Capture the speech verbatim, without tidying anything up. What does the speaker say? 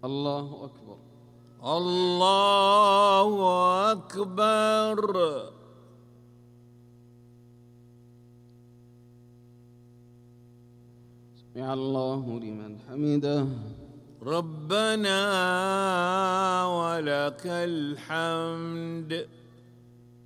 الله أكبر. الله أكبر. سمع الله لمن حمده. ربنا ولك الحمد.